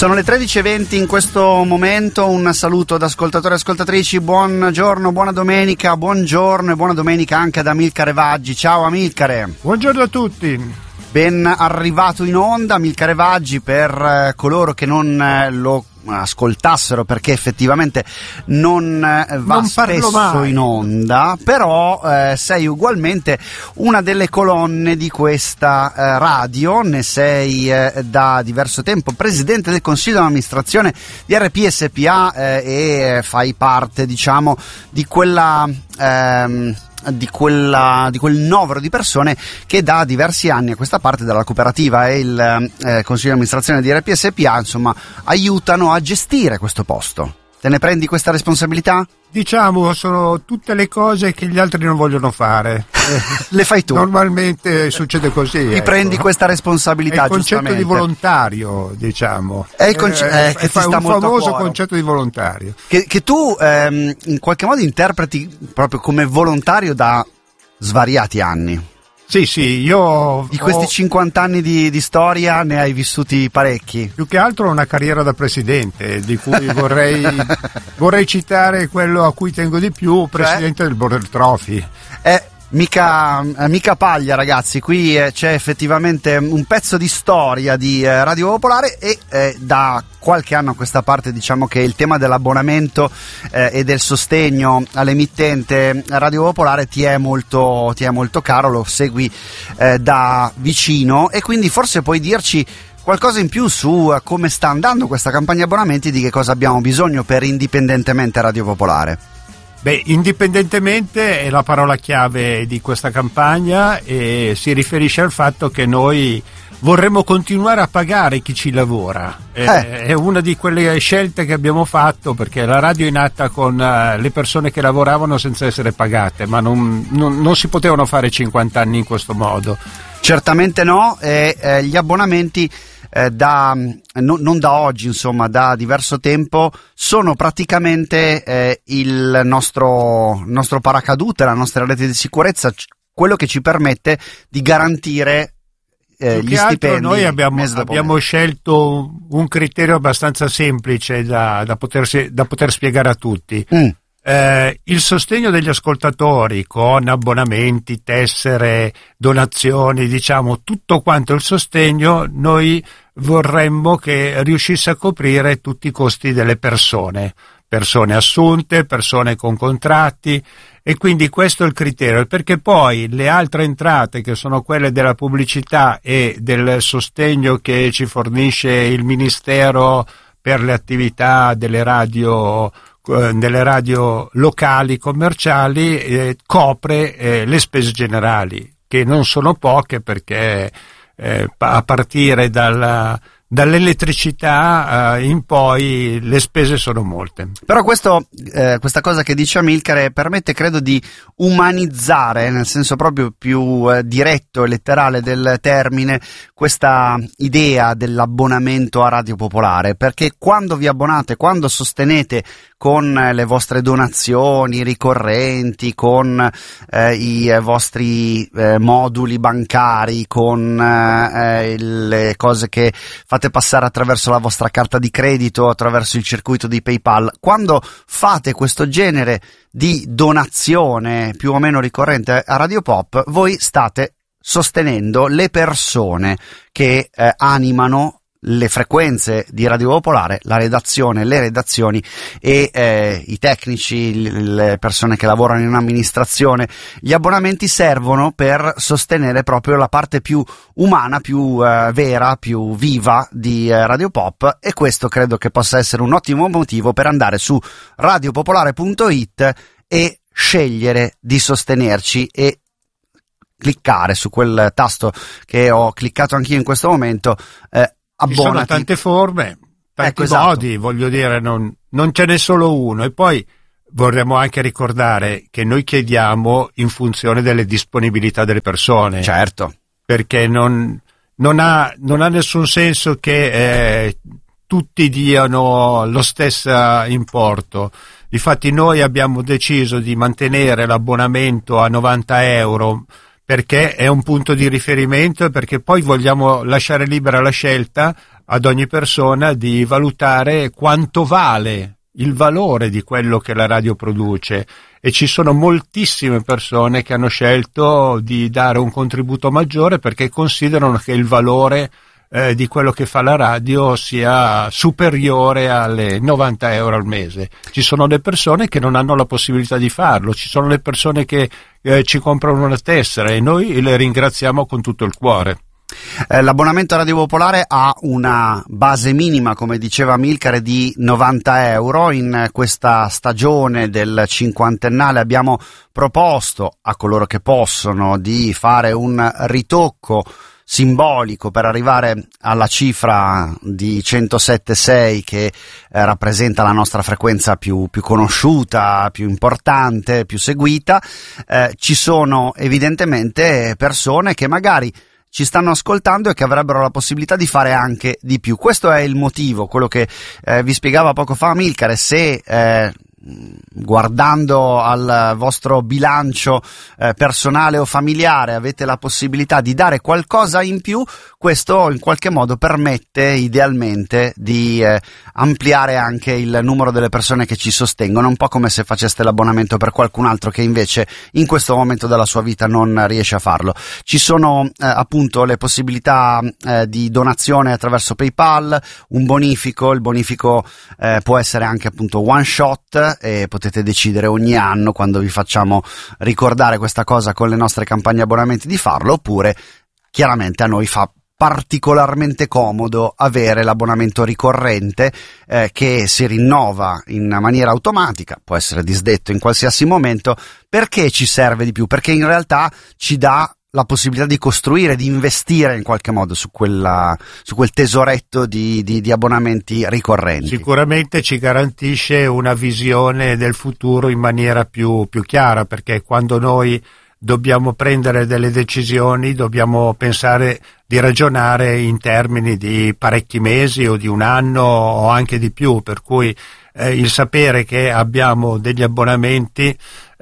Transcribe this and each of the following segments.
Sono le 13:20 in questo momento, un saluto ad ascoltatori e ascoltatrici, buongiorno, buona domenica, buongiorno e buona domenica anche ad Amilcare Vaggi. Ciao Amilcare. Buongiorno a tutti. Ben arrivato in onda Amilcare Vaggi, per coloro che non lo ascoltassero, perché effettivamente non va spesso in onda, però sei ugualmente una delle colonne di questa radio, ne sei da diverso tempo presidente del consiglio di amministrazione di RPS SpA e fai parte, diciamo, di quel novero di persone che da diversi anni a questa parte della cooperativa e il consiglio di amministrazione di RPS SpA, insomma, aiutano a gestire questo posto. Te ne prendi questa responsabilità? Diciamo, sono tutte le cose che gli altri non vogliono fare. Le fai tu. Normalmente succede così. Ti prendi questa responsabilità, è il concetto di volontario, diciamo. È il che ti sta un molto famoso a cuore. concetto di volontario. Che tu in qualche modo interpreti proprio come volontario da svariati anni. Sì, io di questi 50 anni di storia ne hai vissuti parecchi. Più che altro una carriera da presidente, di cui vorrei citare quello a cui tengo di più, presidente del Border Trophy. Mica paglia, ragazzi, qui c'è effettivamente un pezzo di storia di Radio Popolare e da qualche anno a questa parte diciamo che il tema dell'abbonamento e del sostegno all'emittente Radio Popolare ti è molto caro, lo segui da vicino e quindi forse puoi dirci qualcosa in più su come sta andando questa campagna abbonamenti, di che cosa abbiamo bisogno per indipendentemente Radio Popolare. Beh, indipendentemente è la parola chiave di questa campagna e si riferisce al fatto che noi vorremmo continuare a pagare chi ci lavora. È una di quelle scelte che abbiamo fatto, perché la radio è nata con le persone che lavoravano senza essere pagate, ma non si potevano fare 50 anni in questo modo. Certamente no, e gli abbonamenti non da oggi, insomma, da diverso tempo sono praticamente il nostro paracadute, la nostra rete di sicurezza, quello che ci permette di garantire gli stipendi. Noi abbiamo scelto un criterio abbastanza semplice da poter spiegare a tutti. Il sostegno degli ascoltatori con abbonamenti, tessere, donazioni, diciamo tutto quanto il sostegno, noi vorremmo che riuscisse a coprire tutti i costi delle persone assunte, persone con contratti, e quindi questo è il criterio, perché poi le altre entrate, che sono quelle della pubblicità e del sostegno che ci fornisce il Ministero per le attività delle radio locali commerciali, copre le spese generali, che non sono poche, perché a partire dall'elettricità in poi le spese sono molte. Però questa cosa che dice Amilcare permette, credo, di umanizzare, nel senso proprio più diretto e letterale del termine, questa idea dell'abbonamento a Radio Popolare, perché quando vi abbonate, quando sostenete con le vostre donazioni ricorrenti, con i vostri moduli bancari, con le cose che fate passare attraverso la vostra carta di credito, attraverso il circuito di PayPal, quando fate questo genere di donazione più o meno ricorrente a Radio Pop, voi state sostenendo le persone che animano le frequenze di Radio Popolare, la redazione, le redazioni e i tecnici, le persone che lavorano in amministrazione. Gli abbonamenti servono per sostenere proprio la parte più umana, più vera, più viva di Radio Pop, e questo credo che possa essere un ottimo motivo per andare su radiopopolare.it e scegliere di sostenerci e cliccare su quel tasto che ho cliccato anch'io in questo momento. Ci sono tante forme, tanti modi, voglio dire, non ce n'è solo uno. E poi vorremmo anche ricordare che noi chiediamo in funzione delle disponibilità delle persone. Certo. Perché non ha nessun senso che tutti diano lo stesso importo. Difatti noi abbiamo deciso di mantenere l'abbonamento a 90 euro, perché è un punto di riferimento e perché poi vogliamo lasciare libera la scelta ad ogni persona di valutare quanto vale il valore di quello che la radio produce, e ci sono moltissime persone che hanno scelto di dare un contributo maggiore perché considerano che il valore di quello che fa la radio sia superiore alle 90 euro al mese. Ci sono le persone che non hanno la possibilità di farlo, ci sono le persone che ci comprano una tessera e noi le ringraziamo con tutto il cuore. L'abbonamento a Radio Popolare ha una base minima, come diceva Amilcare, di 90 euro. In questa stagione del cinquantennale abbiamo proposto a coloro che possono di fare un ritocco simbolico per arrivare alla cifra di 107,6 che rappresenta la nostra frequenza più conosciuta, più importante, più seguita. Ci sono evidentemente persone che magari ci stanno ascoltando e che avrebbero la possibilità di fare anche di più. Questo è il motivo, quello che vi spiegava poco fa Amilcare. Se guardando al vostro bilancio personale o familiare avete la possibilità di dare qualcosa in più, questo in qualche modo permette idealmente di ampliare anche il numero delle persone che ci sostengono, un po' come se faceste l'abbonamento per qualcun altro che invece in questo momento della sua vita non riesce a farlo. Ci sono appunto le possibilità di donazione attraverso PayPal, un bonifico. Il bonifico può essere anche appunto one shot, e potete decidere ogni anno, quando vi facciamo ricordare questa cosa con le nostre campagne abbonamenti, di farlo, oppure chiaramente a noi fa particolarmente comodo avere l'abbonamento ricorrente che si rinnova in maniera automatica, può essere disdetto in qualsiasi momento. Perché ci serve di più? Perché in realtà ci dà la possibilità di costruire, di investire in qualche modo su quel tesoretto di abbonamenti ricorrenti. Sicuramente ci garantisce una visione del futuro in maniera più chiara, perché quando noi dobbiamo prendere delle decisioni dobbiamo pensare di ragionare in termini di parecchi mesi o di un anno o anche di più, per cui il sapere che abbiamo degli abbonamenti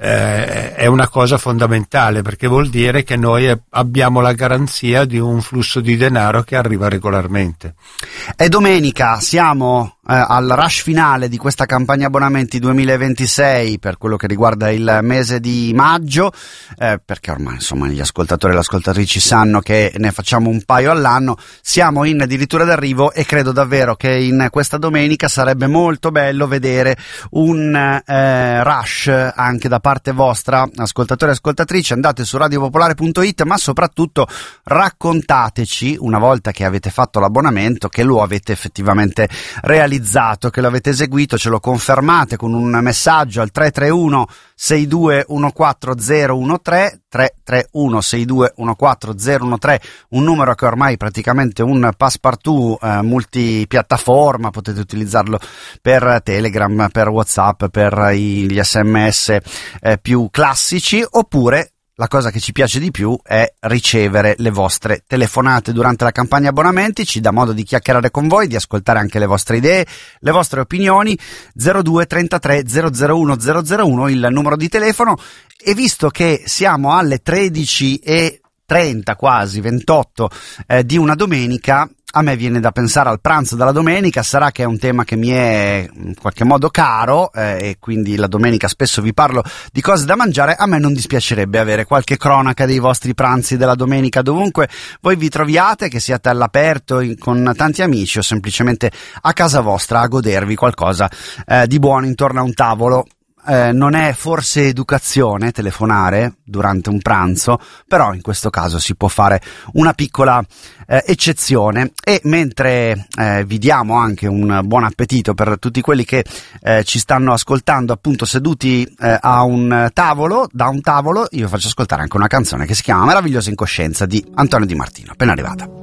è una cosa fondamentale, perché vuol dire che noi abbiamo la garanzia di un flusso di denaro che arriva regolarmente. È domenica, siamo al rush finale di questa campagna abbonamenti 2026 per quello che riguarda il mese di maggio, perché ormai insomma gli ascoltatori e le ascoltatrici sanno che ne facciamo un paio all'anno. Siamo in addirittura d'arrivo e credo davvero che in questa domenica sarebbe molto bello vedere un rush anche da parte vostra, ascoltatori e ascoltatrici. Andate su radiopopolare.it, ma soprattutto raccontateci, una volta che avete fatto l'abbonamento, che lo avete effettivamente realizzato, che lo avete eseguito. Ce lo confermate con un messaggio al 331 6214013, 331 6214013, un numero che ormai è praticamente un passepartout multipiattaforma. Potete utilizzarlo per Telegram, per WhatsApp, per gli SMS più classici, oppure la cosa che ci piace di più è ricevere le vostre telefonate durante la campagna abbonamenti. Ci dà modo di chiacchierare con voi, di ascoltare anche le vostre idee, le vostre opinioni. 02 33 001 001 il numero di telefono. E visto che siamo alle 13:30, quasi 28 di una domenica, a me viene da pensare al pranzo della domenica. Sarà che è un tema che mi è in qualche modo caro e quindi la domenica spesso vi parlo di cose da mangiare. A me non dispiacerebbe avere qualche cronaca dei vostri pranzi della domenica, dovunque voi vi troviate, che siate all'aperto con tanti amici o semplicemente a casa vostra a godervi qualcosa di buono intorno a un tavolo. Non è forse educazione telefonare durante un pranzo, però in questo caso si può fare una piccola eccezione. E mentre vi diamo anche un buon appetito per tutti quelli che ci stanno ascoltando appunto seduti da un tavolo, io faccio ascoltare anche una canzone che si chiama Meravigliosa Incoscienza di Antonio Di Martino, appena arrivata.